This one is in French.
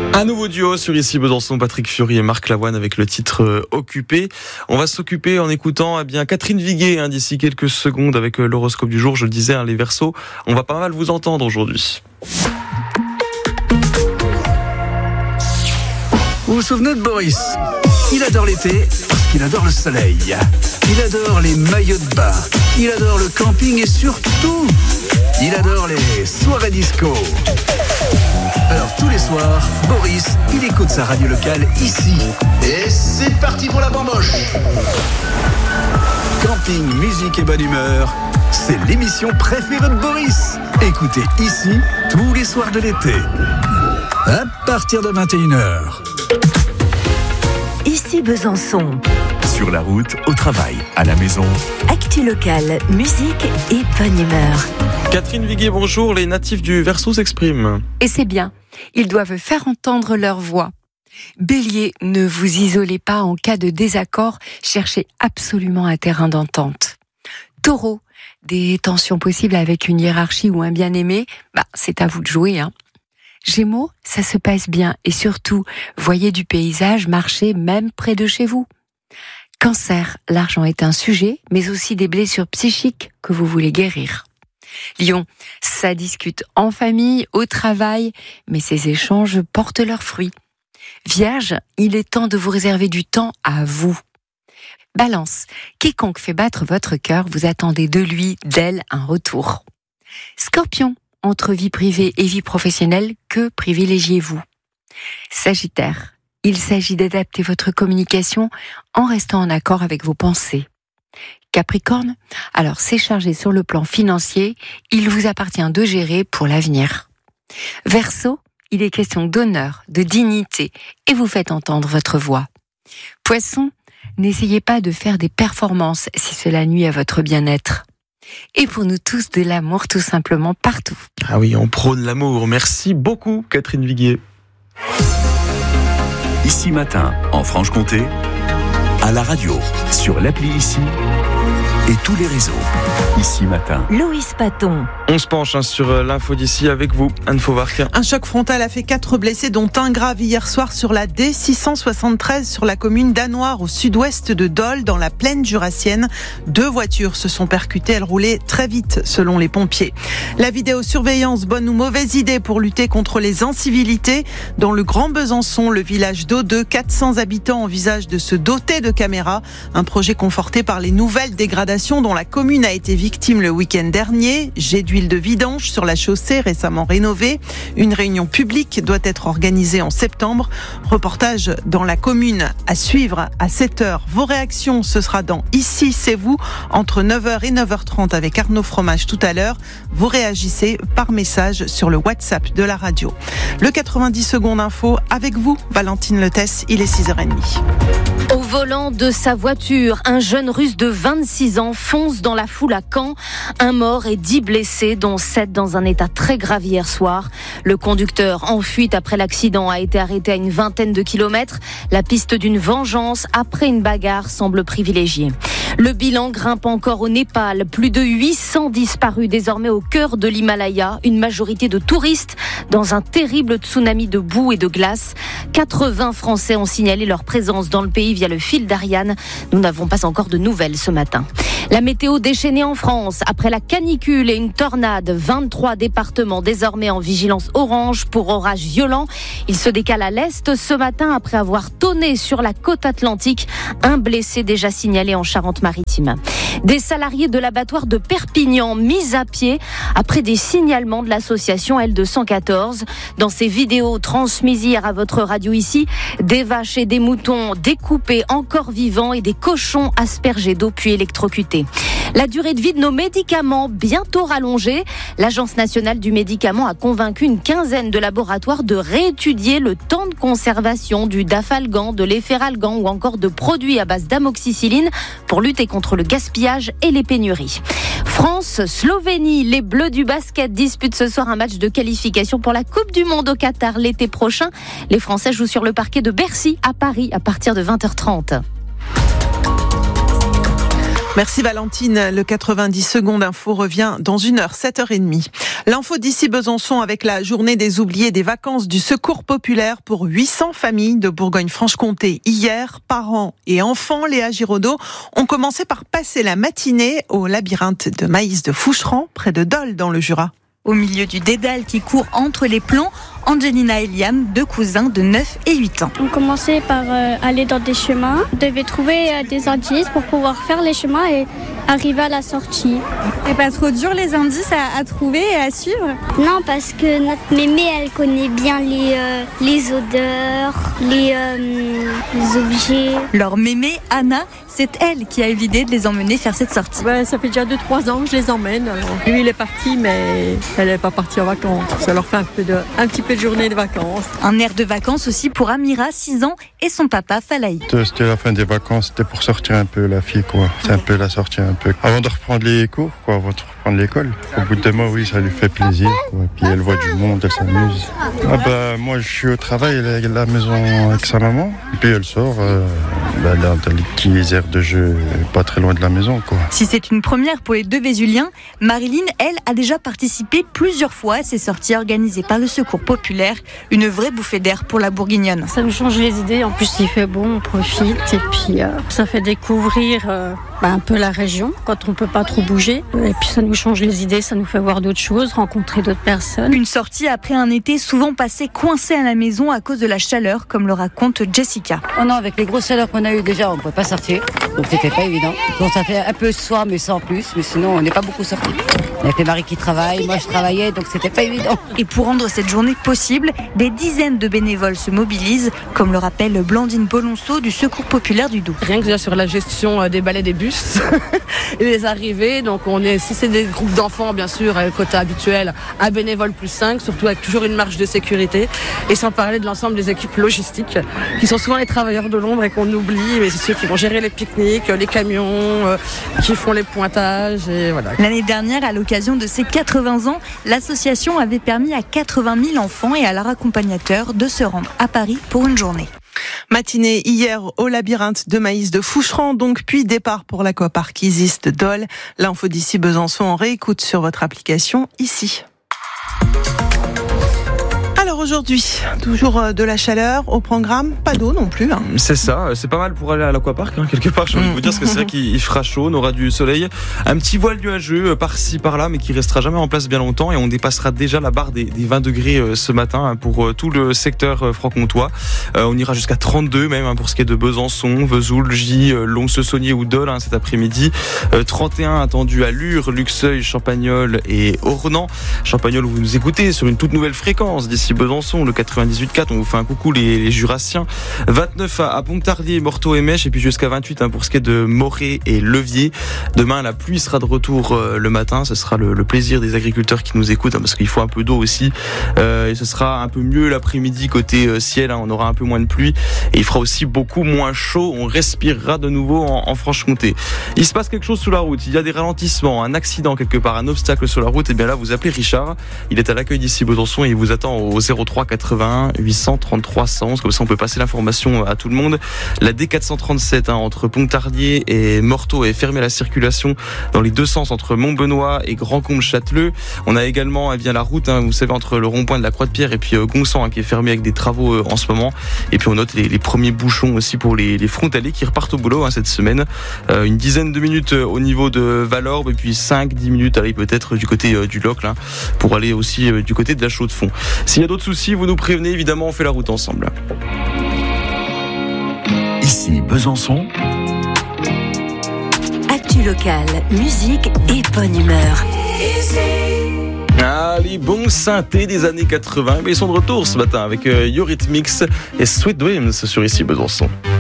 Un nouveau duo sur Ici Besançon, Patrick Fiori et Marc Lavoine avec le titre Occupé. On va s'occuper en écoutant Catherine Viguet d'ici quelques secondes avec l'horoscope du jour. Je le disais, les Verseaux, on va pas mal vous entendre aujourd'hui. Vous vous souvenez de Boris ? Il adore l'été parce qu'il adore le soleil. Il adore les maillots de bain. Il adore le camping et surtout, il adore les soirées disco. Alors tous les soirs, Boris, il écoute sa radio locale ici. Et c'est parti pour la bamboche. Camping, musique et bonne humeur, c'est l'émission préférée de Boris. Écoutez ici tous les soirs de l'été. À partir de 21h. Ici Besançon. Sur la route, au travail, à la maison. Actu locale, musique et bonne humeur. Catherine Viguet, bonjour. Les natifs du Verseau s'expriment. Et c'est bien, ils doivent faire entendre leur voix. Bélier, ne vous isolez pas en cas de désaccord, cherchez absolument un terrain d'entente. Taureau, des tensions possibles avec une hiérarchie ou un bien-aimé, c'est à vous de jouer. Gémeaux, ça se passe bien et surtout, voyez du paysage, marchez même près de chez vous. Cancer, l'argent est un sujet, mais aussi des blessures psychiques que vous voulez guérir. Lion, ça discute en famille, au travail, mais ces échanges portent leurs fruits. Vierge, il est temps de vous réserver du temps à vous. Balance, quiconque fait battre votre cœur, vous attendez de lui, d'elle, un retour. Scorpion, entre vie privée et vie professionnelle, que privilégiez-vous ? Sagittaire, il s'agit d'adapter votre communication en restant en accord avec vos pensées. Capricorne, alors c'est chargé sur le plan financier, il vous appartient de gérer pour l'avenir. Verseau, il est question d'honneur, de dignité, et vous faites entendre votre voix. Poisson, n'essayez pas de faire des performances si cela nuit à votre bien-être. Et pour nous tous, de l'amour tout simplement partout. Ah oui, on prône l'amour. Merci beaucoup, Catherine Viguet. Ici Matin, en Franche-Comté, à la radio, sur l'appli Ici et tous les réseaux. Ici Matin. Loïs Paton. On se penche sur l'info d'ici avec vous, Anne Fauvarc. Un choc frontal a fait 4 blessés, dont un grave hier soir sur la D673 sur la commune d'Anoire, au sud-ouest de Dole, dans la plaine jurassienne. 2 voitures se sont percutées, elles roulaient très vite selon les pompiers. La vidéosurveillance, bonne ou mauvaise idée pour lutter contre les incivilités ? Dans le Grand Besançon, le village d'Audeux, 400 habitants envisagent de se doter de caméras. Un projet conforté par les nouvelles dégradations dont la commune a été victime le week-end dernier. Jet d'huile de vidange sur la chaussée récemment rénovée. Une réunion publique doit être organisée en septembre. Reportage dans la commune à suivre à 7h. Vos réactions, ce sera dans Ici, c'est vous, entre 9h et 9h30 avec Arnaud Fromage tout à l'heure. Vous réagissez par message sur le WhatsApp de la radio. Le 90 secondes info avec vous, Valentine Letesse, il est 6h30. Au volant de sa voiture, un jeune Russe de 26 ans fonce dans la foule à Caen. Un mort et 10 blessés, dont 7 dans un état très grave hier soir. Le conducteur en fuite après l'accident a été arrêté à une vingtaine de kilomètres. La piste d'une vengeance après une bagarre semble privilégiée. Le bilan grimpe encore au Népal. Plus de 800 disparus désormais au cœur de l'Himalaya. Une majorité de touristes dans un terrible tsunami de boue et de glace. 80 Français ont signalé leur présence dans le pays via le fil d'Ariane. Nous n'avons pas encore de nouvelles ce matin. La météo déchaînée en France. Après la canicule et une tornade, 23 départements désormais en vigilance orange pour orages violents. Il se décale à l'est ce matin après avoir tonné sur la côte atlantique. Un blessé déjà signalé en Charente-Maritime. Des salariés de l'abattoir de Perpignan mis à pied après des signalements de l'association L214. Dans ces vidéos transmises hier à votre radio ici, des vaches et des moutons découpés encore vivants et des cochons aspergés d'eau puis électrocutés. La durée de vie de nos médicaments bientôt rallongée. L'Agence nationale du médicament a convaincu une quinzaine de laboratoires de réétudier le temps de conservation du Dafalgan, de l'Efferalgan ou encore de produits à base d'amoxicilline pour lutter contre le gaspillage et les pénuries. France-Slovénie, les Bleus du basket disputent ce soir un match de qualification pour la Coupe du Monde au Qatar l'été prochain. Les Français jouent sur le parquet de Bercy à Paris à partir de 20h30. Merci Valentine. Le 90 secondes info revient dans 1h, 7h30. L'info d'ici Besançon avec la journée des oubliés des vacances du Secours populaire pour 800 familles de Bourgogne-Franche-Comté. Hier, parents et enfants, Léa Giraudot, ont commencé par passer la matinée au labyrinthe de maïs de Foucheran, près de Dole, dans le Jura. Au milieu du dédale qui court entre les plants, Angelina et Liam, deux cousins de 9 et 8 ans. On commençait par aller dans des chemins. On devait trouver des indices pour pouvoir faire les chemins et arriver à la sortie. C'est pas trop dur les indices à trouver et à suivre? Non, parce que notre mémé, elle connaît bien les odeurs, les objets. Leur mémé, Anna, c'est elle qui a eu l'idée de les emmener faire cette sortie. Ça fait déjà 2-3 ans que je les emmène. Alors, lui, il est parti, mais elle n'est pas partie en vacances. Ça leur fait un petit peu de journée de vacances. Un air de vacances aussi pour Amira, 6 ans, et son papa, Falaï. C'était la fin des vacances, c'était pour sortir un peu la fille, quoi. C'est un peu la sortie un peu. Avant de reprendre les cours, quoi, avant de reprendre l'école. Au bout de 2 mois, oui, ça lui fait plaisir, quoi. Puis elle voit du monde, elle s'amuse. Moi, je suis au travail, elle est à la maison avec sa maman. Et puis elle sort, dans les petits aires de jeu, pas très loin de la maison, quoi. Si c'est une première pour les deux Vésuliens, Marilyn, elle, a déjà participé plusieurs fois à ces sorties organisées par le Secours populaire. Une vraie bouffée d'air pour la Bourguignonne. Ça nous change les idées. En plus, il fait bon, on profite. Et puis, ça fait découvrir un peu la région quand on peut pas trop bouger. Et puis, ça nous change les idées, ça nous fait voir d'autres choses, rencontrer d'autres personnes. Une sortie après un été souvent passé coincé à la maison à cause de la chaleur, comme le raconte Jessica. Oh non, avec les grosses chaleurs qu'on a eues déjà, on ne pouvait pas sortir. Donc, c'était pas évident. Donc, ça fait un peu ce soir, mais sans plus. Mais sinon, on n'est pas beaucoup sortis. Avec les maris qui travaillent, moi je travaillais, donc c'était pas évident. Et pour rendre cette journée possible, des dizaines de bénévoles se mobilisent, comme le rappelle Blandine Bolonceau du Secours populaire du Doubs. Rien que déjà sur la gestion des balais des bus et des arrivées, donc si c'est des groupes d'enfants, bien sûr, quota habituel, un bénévole plus 5, surtout avec toujours une marge de sécurité, et sans parler de l'ensemble des équipes logistiques, qui sont souvent les travailleurs de l'ombre et qu'on oublie, mais c'est ceux qui vont gérer les pique-niques, les camions, qui font les pointages, et voilà. L'année dernière, à l'occasion de ses 80 ans, l'association avait permis à 80 000 enfants et à leur accompagnateur de se rendre à Paris pour une journée. Matinée hier au labyrinthe de maïs de Foucheran, donc, puis départ pour l'aquapark Isis de Dole. L'info d'ici Besançon en réécoute sur votre application ici. Alors aujourd'hui, toujours de la chaleur au programme, pas d'eau non plus. C'est ça, c'est pas mal pour aller à l'aquapark, quelque part, j'ai envie de vous dire, parce que c'est vrai qu'il fera chaud, on aura du soleil, un petit voile nuageux par-ci par-là, mais qui restera jamais en place bien longtemps, et on dépassera déjà la barre des 20 degrés ce matin pour tout le secteur franc-comtois. On ira jusqu'à 32 même pour ce qui est de Besançon, Vesoul, Gy, Lons-le-Saunier ou Dole cet après-midi. 31 attendu à Lure, Luxeuil, Champagnole et Ornans. Champagnole, vous nous écoutez sur une toute nouvelle fréquence d'ici Besançon, le 98.4, on vous fait un coucou les Jurassiens. 29 à Pontarlier, Morteau et Mèche, et puis jusqu'à 28 pour ce qui est de Morée et Levier. Demain, la pluie sera de retour le matin, ce sera le plaisir des agriculteurs qui nous écoutent, parce qu'il faut un peu d'eau aussi, et ce sera un peu mieux l'après-midi côté ciel, on aura un peu moins de pluie, et il fera aussi beaucoup moins chaud, on respirera de nouveau en Franche-Comté. Il se passe quelque chose sous la route, il y a des ralentissements, un accident quelque part, un obstacle sur la route, et bien là vous appelez Richard, il est à l'accueil d'ici Besançon et il vous attend au 03 81 833 111, comme ça on peut passer l'information à tout le monde. La D437 entre Pontarlier et Morteau est fermée à la circulation dans les deux sens entre Montbenoît et Grand-Combe-Châteleux. On a également la route, vous savez, entre le rond-point de la Croix-de-Pierre et puis Gonsan, qui est fermé avec des travaux en ce moment. Et puis on note les premiers bouchons aussi pour les frontaliers qui repartent au boulot cette semaine. Une dizaine de minutes au niveau de Valorbe, et puis 5-10 minutes peut-être du côté du Locle, pour aller aussi du côté de la Chaux-de-Fonds. S'il y a d'autres soucis, vous nous prévenez, évidemment, on fait la route ensemble. Ici Besançon. Actu locale, musique et bonne humeur. Les bons synthés des années 80, mais ils sont de retour ce matin avec Eurythmics et Sweet Dreams sur Ici Besançon.